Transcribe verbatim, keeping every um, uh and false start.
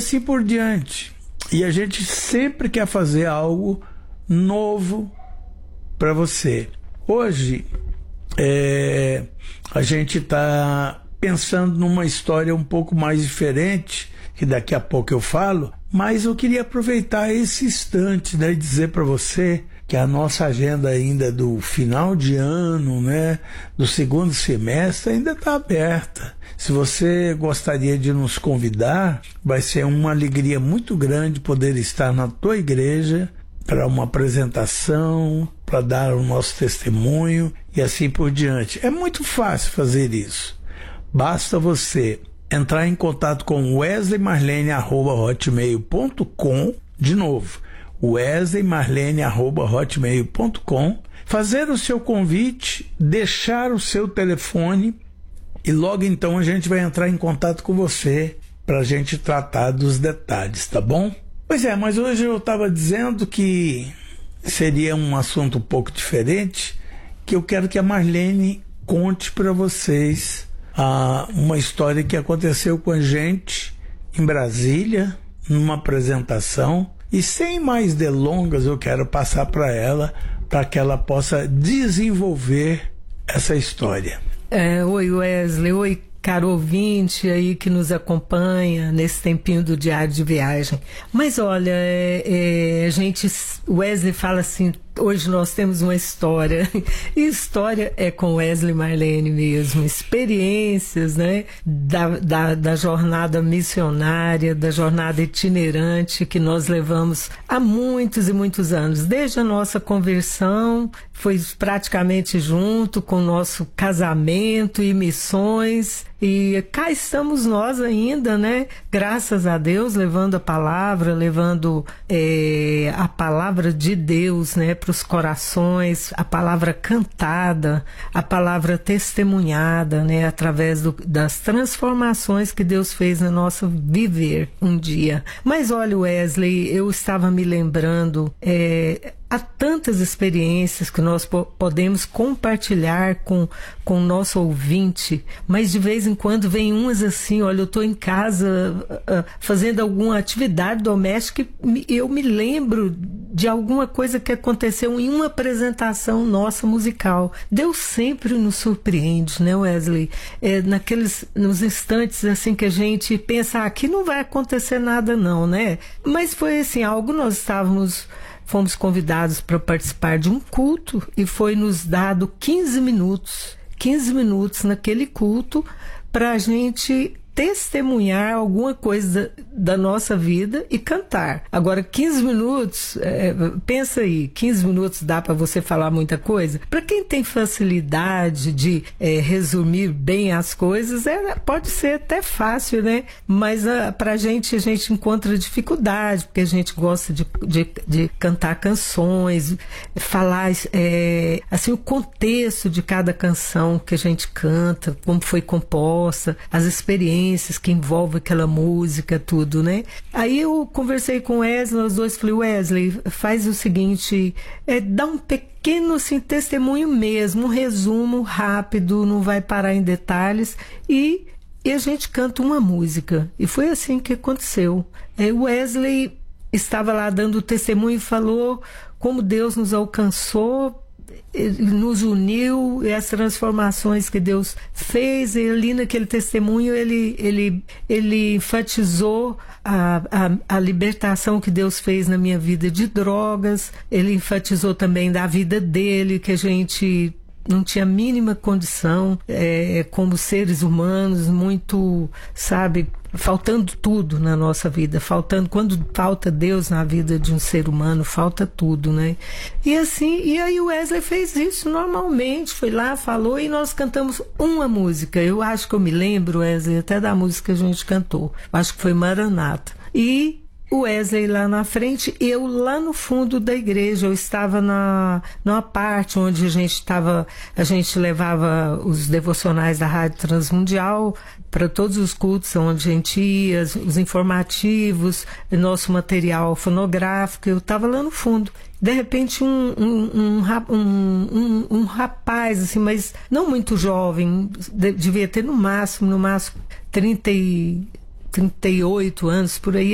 assim por diante. E a gente sempre quer fazer algo novo para você. Hoje, é, a gente está pensando numa história um pouco mais diferente, que daqui a pouco eu falo, mas eu queria aproveitar esse instante, né, e dizer para você que a nossa agenda ainda do final de ano, né, do segundo semestre, ainda está aberta. Se você gostaria de nos convidar, vai ser uma alegria muito grande poder estar na tua igreja para uma apresentação, para dar o nosso testemunho e assim por diante. É muito fácil fazer isso. Basta você entrar em contato com wesley marlene arroba hotmail ponto com, de novo, wesley marlene arroba hotmail ponto com, fazer o seu convite, deixar o seu telefone e logo então a gente vai entrar em contato com você para a gente tratar dos detalhes, tá bom? Pois é, mas hoje eu estava dizendo que seria um assunto um pouco diferente, que eu quero que a Marlene conte para vocês ah, uma história que aconteceu com a gente em Brasília, numa apresentação. E sem mais delongas, eu quero passar para ela, para que ela possa desenvolver essa história. É, oi Wesley, oi caro ouvinte aí que nos acompanha nesse tempinho do Diário de Viagem. Mas olha, é, é, a gente, Wesley fala assim, hoje nós temos uma história, e história é com Wesley Marlene mesmo, experiências, né, da, da, da jornada missionária, da jornada itinerante que nós levamos há muitos e muitos anos, desde a nossa conversão, foi praticamente junto com o nosso casamento e missões, e cá estamos nós ainda, né, graças a Deus, levando a palavra, levando é, a palavra de Deus, né, para os corações, a palavra cantada, a palavra testemunhada, né, através do, das transformações que Deus fez no nosso viver um dia. Mas olha, Wesley, eu estava me lembrando, é, há tantas experiências que nós po- podemos compartilhar com com o nosso ouvinte, mas de vez em quando vem umas assim, olha, eu estou em casa uh, uh, fazendo alguma atividade doméstica e eu me lembro de alguma coisa que aconteceu em uma apresentação nossa musical. Deus sempre nos surpreende, né, Wesley? É, naqueles, nos instantes assim que a gente pensa, ah, aqui não vai acontecer nada não, né? Mas foi assim, algo nós estávamos... Fomos convidados para participar de um culto e foi nos dado quinze minutos, quinze minutos naquele culto para a gente testemunhar alguma coisa da, da nossa vida e cantar. Agora, quinze minutos, é, pensa aí, quinze minutos dá para você falar muita coisa? Para quem tem facilidade de é, resumir bem as coisas, é, pode ser até fácil, né? Mas para a gente, a gente encontra dificuldade, porque a gente gosta de, de, de cantar canções, falar é, assim, o contexto de cada canção que a gente canta, como foi composta, as experiências que envolve aquela música, tudo, né? Aí eu conversei com o Wesley, os dois, falei, Wesley, faz o seguinte, é, dá um pequeno assim, testemunho mesmo, um resumo rápido, não vai parar em detalhes, e, e a gente canta uma música. E foi assim que aconteceu. É, o Wesley estava lá dando o testemunho e falou como Deus nos alcançou, nos uniu, e as transformações que Deus fez, e ali naquele testemunho ele, ele, ele enfatizou a, a, a libertação que Deus fez na minha vida de drogas, ele enfatizou também da vida dele, que a gente não tinha a mínima condição, é, como seres humanos, muito, sabe, faltando tudo na nossa vida, faltando, quando falta Deus na vida de um ser humano, falta tudo, né? E assim, e aí o Wesley fez isso normalmente, foi lá, falou, e nós cantamos uma música. Eu acho que eu me lembro, Wesley, até da música que a gente cantou, acho que foi Maranata. E o Wesley lá na frente, eu lá no fundo da igreja, eu estava na numa parte onde a gente estava, a gente levava os devocionais da Rádio Transmundial para todos os cultos onde a gente ia, os informativos, nosso material fonográfico, eu estava lá no fundo. De repente um, um, um, um, um, um rapaz, assim, mas não muito jovem, devia ter no máximo, no máximo trinta e oito anos, por aí,